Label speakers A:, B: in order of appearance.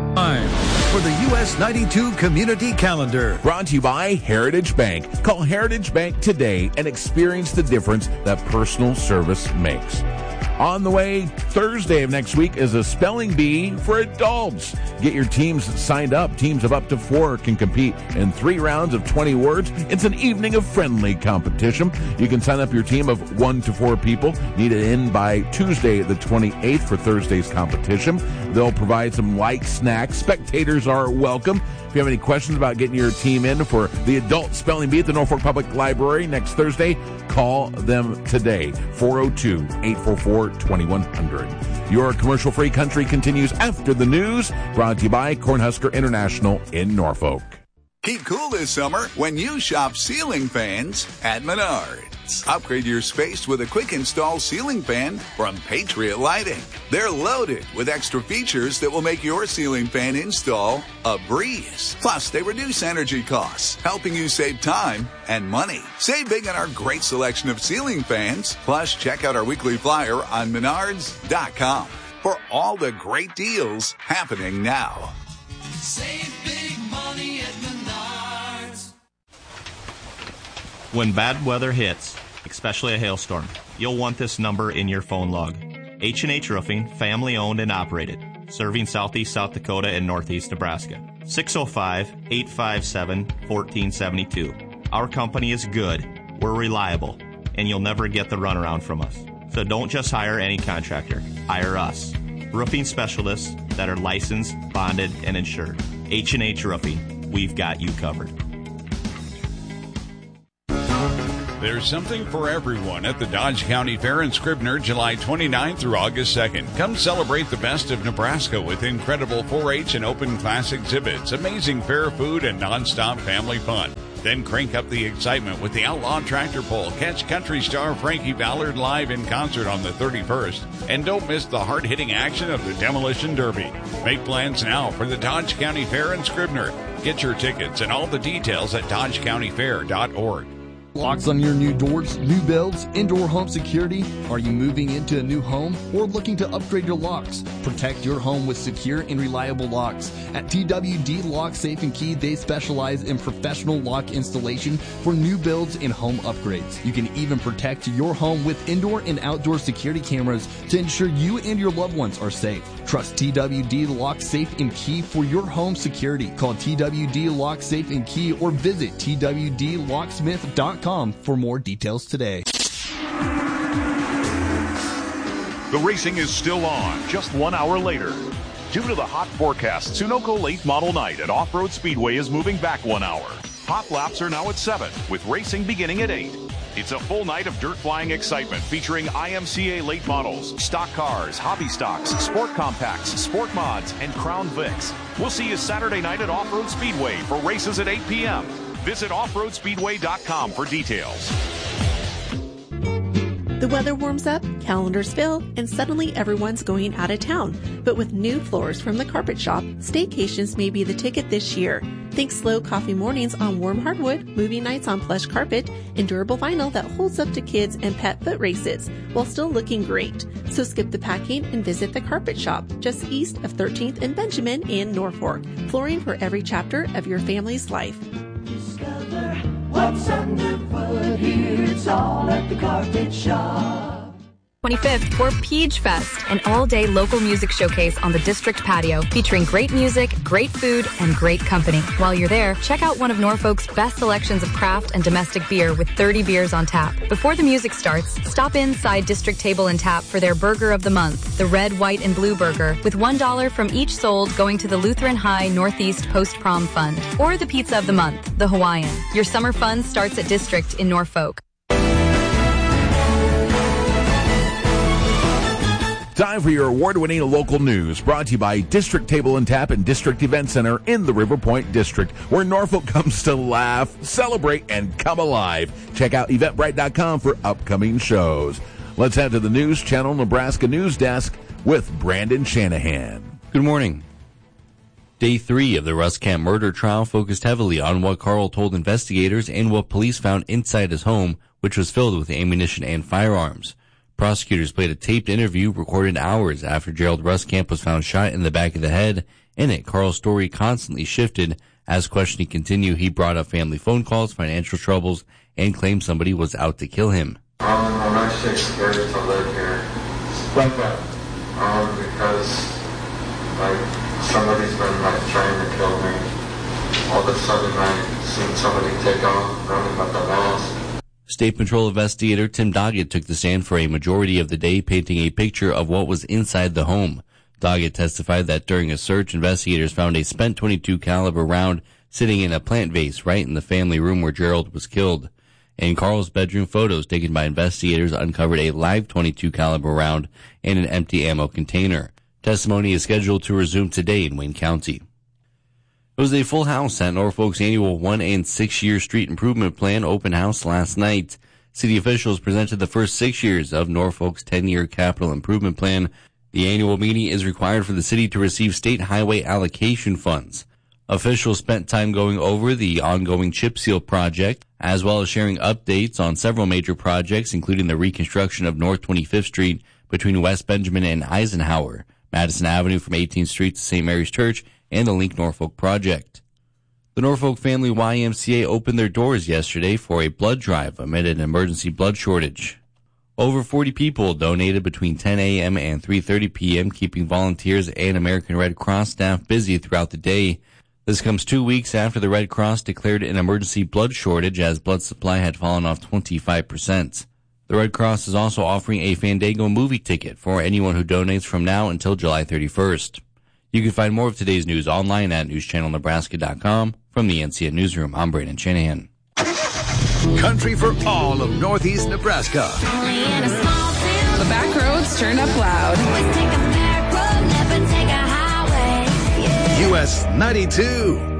A: Time for the US 92 Community Calendar.
B: Brought to you by Heritage Bank. Call Heritage Bank today and experience the difference that personal service makes. On the way, Thursday of next week is a spelling bee for adults. Get your teams signed up. Teams of up to 4 can compete in 3 rounds of 20 words. It's an evening of friendly competition. You can sign up your team of 1 to 4 people. Need it in by Tuesday the 28th for Thursday's competition. They'll provide some light snacks. Spectators are welcome. If you have any questions about getting your team in for the adult spelling bee at the Norfolk Public Library next Thursday, call them today, 402-844-2100. Your commercial-free country continues after the news, brought to you by Cornhusker International in Norfolk.
C: Keep cool this summer when you shop ceiling fans at Menards. Upgrade your space with a quick install ceiling fan from Patriot Lighting. They're loaded with extra features that will make your ceiling fan install a breeze. Plus, they reduce energy costs, helping you save time and money. Save big on our great selection of ceiling fans. Plus, check out our weekly flyer on Menards.com for all the great deals happening now.
D: Save big money at Menards.
E: When bad weather hits, especially a hailstorm, you'll want this number in your phone log. H&H Roofing, family owned and operated, serving southeast South Dakota and northeast Nebraska. 605-857-1472. Our company is good, we're reliable, and you'll never get the runaround from us. So don't just hire any contractor, hire us. Roofing specialists that are licensed, bonded, and insured. H&H Roofing, we've got you covered.
F: There's something for everyone at the Dodge County Fair in Scribner, July 29th through August 2nd. Come celebrate the best of Nebraska with incredible 4-H and open class exhibits, amazing fair food, and nonstop family fun. Then crank up the excitement with the Outlaw Tractor Pull. Catch country star Frankie Ballard live in concert on the 31st. And don't miss the hard-hitting action of the Demolition Derby. Make plans now for the Dodge County Fair in Scribner. Get your tickets and all the details at dodgecountyfair.org.
G: Locks on your new doors, new builds, indoor home security? Are you moving into a new home or looking to upgrade your locks? Protect your home with secure and reliable locks. At TWD Lock Safe and Key, they specialize in professional lock installation for new builds and home upgrades. You can even protect your home with indoor and outdoor security cameras to ensure you and your loved ones are safe. Trust TWD Lock Safe and Key for your home security. Call TWD Lock Safe and Key or visit twdlocksmith.com for more details today.
H: The racing is still on, just 1 hour later. Due to the hot forecast, Sunoco Late Model Night at Off-Road Speedway is moving back 1 hour. Hot laps are now at 7, with racing beginning at 8. It's a full night of dirt flying excitement featuring IMCA late models, stock cars, hobby stocks, sport compacts, sport mods, and Crown Vics. We'll see you Saturday night at Off-Road Speedway for races at 8 p.m. Visit offroadspeedway.com for details.
I: The weather warms up, calendars fill, and suddenly everyone's going out of town. But with new floors from the Carpet Shop, staycations may be the ticket this year. Think slow coffee mornings on warm hardwood, movie nights on plush carpet, and durable vinyl that holds up to kids and pet foot races while still looking great. So skip the packing and visit the Carpet Shop just east of 13th and Benjamin in Norfolk. Flooring for every chapter of your family's life.
D: Discover what's underfoot here. It's all at the Carpet Shop.
J: 25th for Peach Fest, an all-day local music showcase on the district patio featuring great music, great food, and great company. While you're there, check out one of Norfolk's best selections of craft and domestic beer with 30 beers on tap. Before the music starts, stop inside District Table and Tap for their Burger of the Month, the Red, White, and Blue Burger, with $1 from each sold going to the Lutheran High Northeast Post-Prom Fund. Or the Pizza of the Month, the Hawaiian. Your summer fun starts at District in Norfolk.
B: Time for your award-winning local news, brought to you by District Table and Tap and District Event Center in the River Point District, where Norfolk comes to laugh, celebrate, and come alive. Check out Eventbrite.com for upcoming shows. Let's head to the News Channel Nebraska News Desk with Brandon Shanahan.
K: Good morning. Day 3 of the Russ Camp murder trial focused heavily on what Carl told investigators and what police found inside his home, which was filled with ammunition and firearms. Prosecutors played a taped interview recorded hours after Gerald Ruskamp was found shot in the back of the head In it, Carl's story constantly shifted. As questioning continued, he brought up family phone calls, financial troubles, and claimed somebody was out to kill him.
L: I'm actually scared to live here. Like that? Because, somebody's been, trying to kill me. All of a sudden, I seen somebody take off, running up the walls.
K: State Patrol investigator Tim Doggett took the stand for a majority of the day, painting a picture of what was inside the home. Doggett testified that during a search, investigators found a spent .22 caliber round sitting in a plant vase right in the family room where Gerald was killed. In Carl's bedroom, photos taken by investigators uncovered a live .22 caliber round and an empty ammo container. Testimony is scheduled to resume today in Wayne County. It was a full house at Norfolk's annual 1 and 6 year street improvement plan open house last night. City officials presented the first 6 years of Norfolk's 10-year capital improvement plan. The annual meeting is required for the city to receive state highway allocation funds. Officials spent time going over the ongoing chip seal project, as well as sharing updates on several major projects, including the reconstruction of North 25th Street between West Benjamin and Eisenhower, Madison Avenue from 18th Street to St. Mary's Church, and the Link Norfolk project. The Norfolk Family YMCA opened their doors yesterday for a blood drive amid an emergency blood shortage. Over 40 people donated between 10 a.m. and 3:30 p.m., keeping volunteers and American Red Cross staff busy throughout the day. This comes 2 weeks after the Red Cross declared an emergency blood shortage as blood supply had fallen off 25%. The Red Cross is also offering a Fandango movie ticket for anyone who donates from now until July 31st. You can find more of today's news online at newschannelnebraska.com. From the NCN Newsroom, I'm Brandon Shanahan.
A: Country for all of Northeast Nebraska.
M: The back roads turn up loud.
A: US 92.